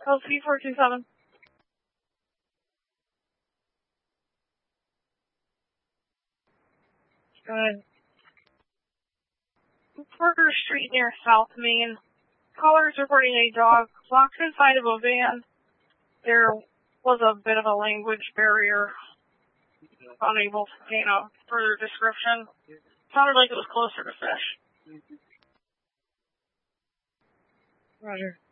LC 427. Good. Porter Street near South Main. Caller is reporting a dog locked inside of a van. There was a bit of a language barrier. Unable to gain a further description. Sounded like it was closer to fish. Roger.